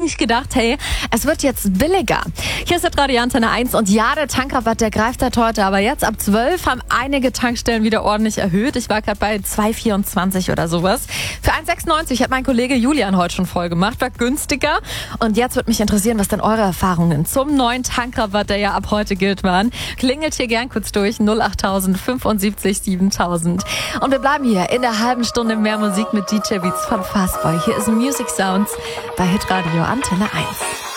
eigentlich gedacht, hey, es wird jetzt billiger. Hier ist der Radio Antenne 1 und ja, der Tankrabatt, der greift seit heute, aber jetzt ab 12 haben einige Tankstellen wieder ordentlich erhöht. Ich war gerade bei 2,24 oder sowas. Für 1,96 hat mein Kollege Julian heute schon voll gemacht, war günstiger. Und jetzt würde mich interessieren, was denn eure Erfahrungen zum neuen Tankrabatt, der ja ab heute gilt, waren. Klingelt hier gern kurz durch, 08000 75 7000. Und wir bleiben hier in der halben Stunde mehr Musik mit DJ Beats von Fastboy. Hier ist Music Sounds bei Hitradio Antenne 1.